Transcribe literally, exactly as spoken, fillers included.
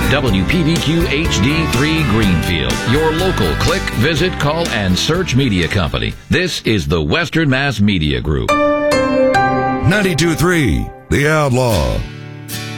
W P D Q H D three Greenfield, your local click, visit, call, and search media company. This is the Western Mass Media Group. ninety-two point three The Outlaw.